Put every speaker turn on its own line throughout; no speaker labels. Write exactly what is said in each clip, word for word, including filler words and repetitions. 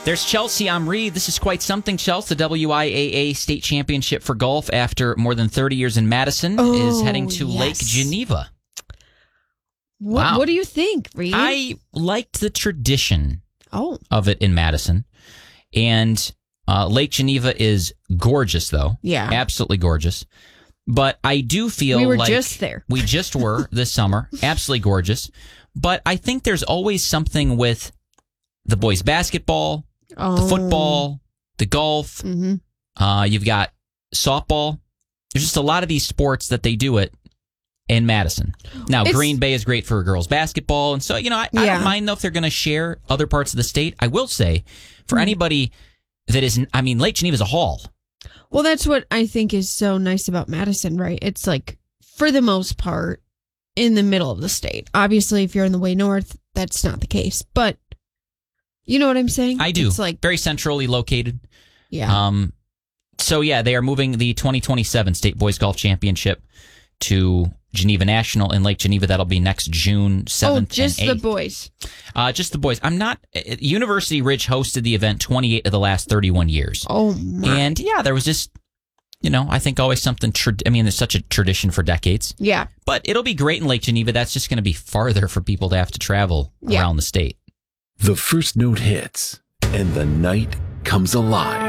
There's Chelsea Amri. This is quite something, Chelsea. The W I A A State Championship for golf after more than thirty years in Madison
oh,
is heading to
yes.
Lake Geneva.
What,
wow.
what do you think, Reed?
I liked the tradition
oh.
of it in Madison. And uh, Lake Geneva is gorgeous, though.
Yeah.
Absolutely gorgeous. But I do feel
we were
like
just there.
we just were this summer. Absolutely gorgeous. But I think there's always something with the boys' basketball,
oh.
the football, the golf.
Mm-hmm.
Uh, you've got softball. There's just a lot of these sports that they do it in Madison. Now,
It's,
Green Bay is great for girls' basketball. And so, you know, I,
yeah.
I don't mind, though, if they're going to share other parts of the state. I will say, for mm-hmm. anybody that isn't, I mean, Lake Geneva is a hall.
Well, that's what I think is so nice about Madison, right? It's like, for the most part, in the middle of the state. Obviously, if you're in the way north, that's not the case. But you know what I'm saying?
I do.
It's like
very centrally located.
Yeah.
Um. So, yeah, they are moving the twenty twenty-seven State Boys Golf Championship to Geneva National in Lake Geneva. That'll be next June seventh
Oh, just
and eighth.
the boys.
Uh, just the boys. I'm not... University Ridge hosted the event twenty-eight of the last thirty-one years.
Oh, my.
And, yeah, there was just, you know, I think always something... Tra- I mean, there's such a tradition for decades.
Yeah.
But it'll be great in Lake Geneva. That's just going to be farther for people to have to travel
yeah.
around the state.
The first note hits, and the night comes alive.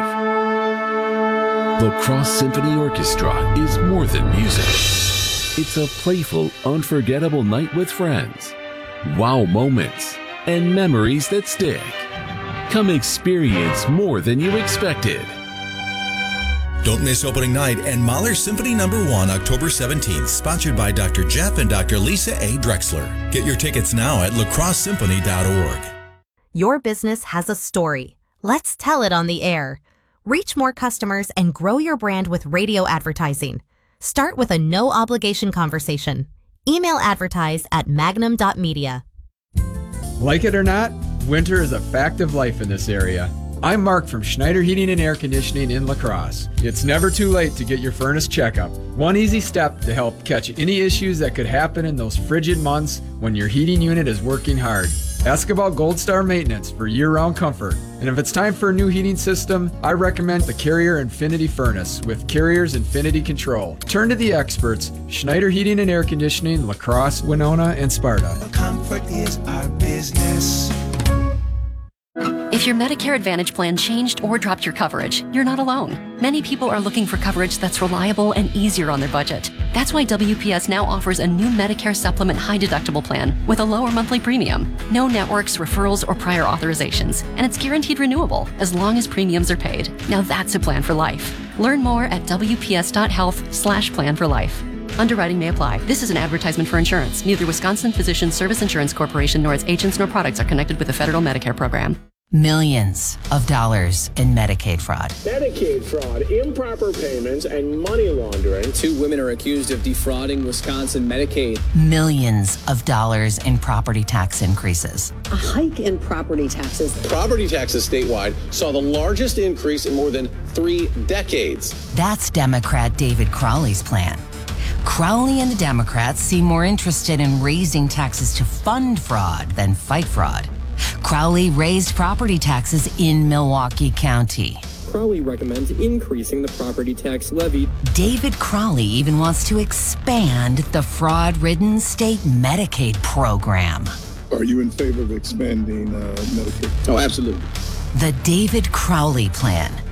La Crosse Symphony Orchestra is more than music. It's a playful, unforgettable night with friends, wow moments, and memories that stick. Come experience more than you expected.
Don't miss opening night and Mahler Symphony Number One, October seventeenth, sponsored by Doctor Jeff and Doctor Lisa A. Drexler. Get your tickets now at la crosse symphony dot org.
Your business has a story. Let's tell it on the air. Reach more customers and grow your brand with radio advertising. Start with a no-obligation conversation. Email advertise at magnum dot media.
Like it or not, winter is a fact of life in this area. I'm Mark from Schneider Heating and Air Conditioning in La Crosse. It's never too late to get your furnace checkup. One easy step to help catch any issues that could happen in those frigid months when your heating unit is working hard. Ask about Gold Star Maintenance for year-round comfort. And if it's time for a new heating system, I recommend the Carrier Infinity Furnace with Carrier's Infinity Control. Turn to the experts, Schneider Heating and Air Conditioning, La Crosse, Winona, and Sparta.
Comfort is our business.
If your Medicare Advantage plan changed or dropped your coverage, you're not alone. Many people are looking for coverage that's reliable and easier on their budget. That's why W P S now offers a new Medicare Supplement high deductible plan with a lower monthly premium, no networks, referrals, or prior authorizations, and it's guaranteed renewable as long as premiums are paid. Now that's a plan for life. Learn more at W P S dot health slash plan for life. Underwriting may apply. This is an advertisement for insurance. Neither Wisconsin Physicians Service Insurance Corporation nor its agents nor products are connected with the federal Medicare program.
Millions of dollars in Medicaid fraud.
Medicaid fraud, improper payments, and money laundering.
Two women are accused of defrauding Wisconsin Medicaid.
Millions of dollars in property tax increases.
A hike in property taxes.
Property taxes statewide saw the largest increase in more than three decades.
That's Democrat David Crowley's plan. Crowley and the Democrats seem more interested in raising taxes to fund fraud than fight fraud. Crowley raised property taxes in Milwaukee County.
Crowley recommends increasing the property tax levy.
David Crowley even wants to expand the fraud-ridden state Medicaid program.
Are you in favor of expanding uh, Medicaid?
Oh, absolutely.
The David Crowley plan.